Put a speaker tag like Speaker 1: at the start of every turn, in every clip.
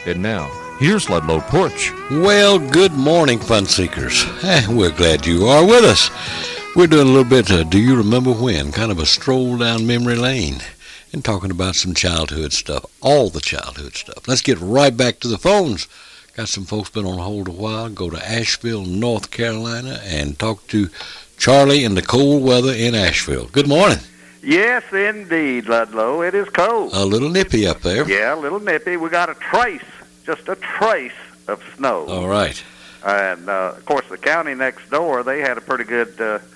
Speaker 1: And now, here's Ludlow Porch.
Speaker 2: Well, good morning, fun seekers. We're glad you are with us. We're doing a little bit of Do You Remember When? Kind of a stroll down memory lane and talking about some childhood stuff, all the childhood stuff. Let's get right back to the phones. Got some folks been on hold a while. Go to Asheville, North Carolina, and talk to Charlie in the cold weather in Asheville. Good morning.
Speaker 3: Yes, indeed, Ludlow. It is cold.
Speaker 2: A little nippy up there.
Speaker 3: Yeah, a little nippy. We got a trace, just a trace of snow.
Speaker 2: All right.
Speaker 3: And, of course, the county next door, they had a pretty good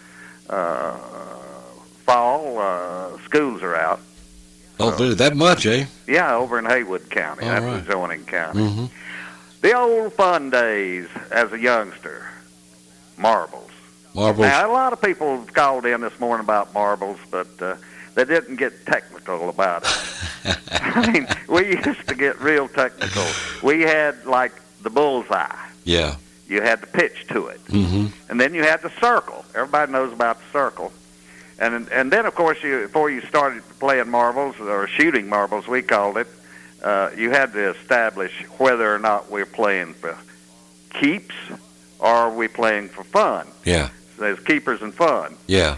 Speaker 3: fall. Schools are out.
Speaker 2: Oh, really? That much, eh?
Speaker 3: Yeah, over in Haywood County.
Speaker 2: All
Speaker 3: That's
Speaker 2: right.
Speaker 3: adjoining county.
Speaker 2: Mm-hmm.
Speaker 3: The old fun days as a youngster. Marbles.
Speaker 2: Marbles.
Speaker 3: Now, a lot of people have called in this morning about marbles, but they didn't get technical about it. I mean, we used to get real technical. We had, like, the bullseye.
Speaker 2: Yeah.
Speaker 3: You had to pitch to it.
Speaker 2: Mm-hmm.
Speaker 3: And then you had the circle. Everybody knows about the circle. And then, of course, before you started playing marbles, or shooting marbles, we called it, you had to establish whether or not we're playing for keeps or are we playing for fun.
Speaker 2: Yeah.
Speaker 3: There's keepers and fun.
Speaker 2: Yeah.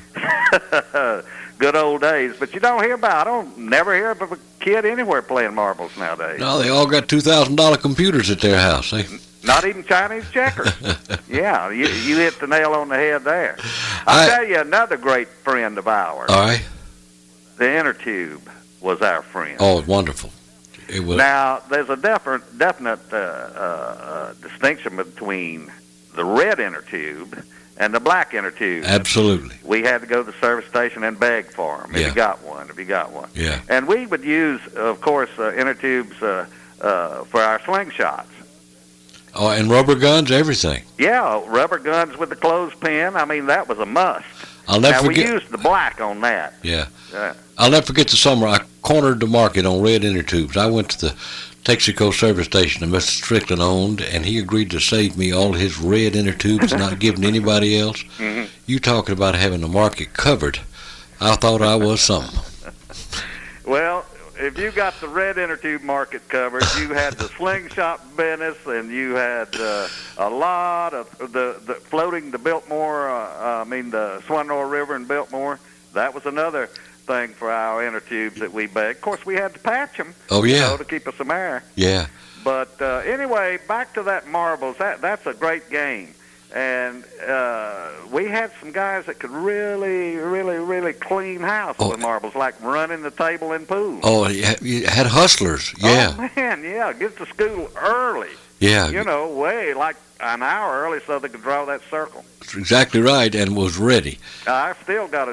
Speaker 3: Good old days. But you don't hear about, I don't never hear of a kid anywhere playing marbles nowadays.
Speaker 2: No, they all got $2,000 computers at their house, eh?
Speaker 3: Not even Chinese checkers. Yeah, you hit the nail on the head there. I'll tell you another great friend of ours.
Speaker 2: All right.
Speaker 3: The inner tube was our friend.
Speaker 2: Oh, wonderful. It was.
Speaker 3: Now, there's a definite distinction between the red inner tube and the black inner tube.
Speaker 2: Absolutely.
Speaker 3: We had to go to the service station and beg for them if
Speaker 2: Yeah.
Speaker 3: you got one.
Speaker 2: Yeah.
Speaker 3: And we would use, of course, inner tubes for our slingshots.
Speaker 2: Oh, and rubber guns, everything.
Speaker 3: Yeah, rubber guns with the clothespin. I mean, that was a must.
Speaker 2: I'll never
Speaker 3: Now,
Speaker 2: forget.
Speaker 3: we used the black on that.
Speaker 2: Yeah. I'll never forget the summer I cornered the market on red inner tubes. I went to the Texaco service station that Mr. Strickland owned, and he agreed to save me all his red inner tubes and not give to anybody else.
Speaker 3: Mm-hmm.
Speaker 2: You talking about having the market covered. I thought I was something.
Speaker 3: Well, if you got the red inner tube market covered, you had the slingshot business, and you had a lot of the floating the Biltmore, the Swanroy River in Biltmore. That was another thing for our inner tubes that we begged. Of course, we had to patch them.
Speaker 2: Oh, yeah.
Speaker 3: To keep us some air.
Speaker 2: Yeah.
Speaker 3: But anyway, back to that marbles. That's a great game. And we had some guys that could really, really, really clean house with marbles, like running the table in pools.
Speaker 2: Oh, you had hustlers. Yeah.
Speaker 3: Oh, man, yeah. Get to school early.
Speaker 2: Yeah.
Speaker 3: You know, way like an hour early so they could draw that circle.
Speaker 2: That's exactly right, and was ready.
Speaker 3: I still got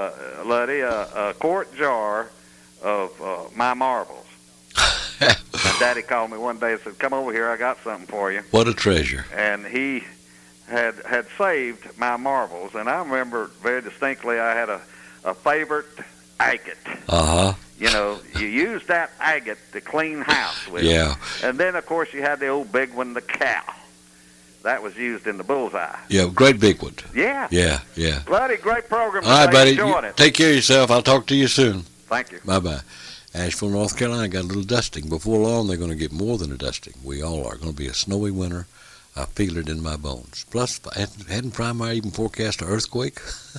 Speaker 3: a quart jar of my marbles. And Daddy called me one day and said, "Come over here, I got something for you."
Speaker 2: What a treasure.
Speaker 3: And he had saved my marbles, and I remember very distinctly I had a favorite agate.
Speaker 2: Uh-huh.
Speaker 3: You know, you used that agate to clean house with.
Speaker 2: Yeah.
Speaker 3: And then, of course, you had the old big one, the cow. That was used in the bullseye.
Speaker 2: Yeah, great big one.
Speaker 3: Yeah.
Speaker 2: Yeah, yeah.
Speaker 3: Buddy, great program
Speaker 2: All right,
Speaker 3: today.
Speaker 2: buddy.
Speaker 3: Enjoying it.
Speaker 2: Take care of yourself. I'll talk to you soon.
Speaker 3: Thank you.
Speaker 2: Bye-bye. Asheville, North Carolina got a little dusting. Before long, they're going to get more than a dusting. We all are. Going to be a snowy winter. I feel it in my bones. Plus, hadn't Primary even forecast an earthquake?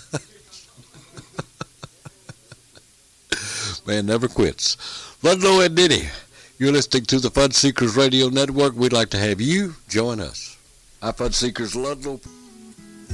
Speaker 2: Man never quits. Ludlow and Diddy, you're listening to the Fun Seekers Radio Network. We'd like to have you join us. Our Fun Seekers, Ludlow.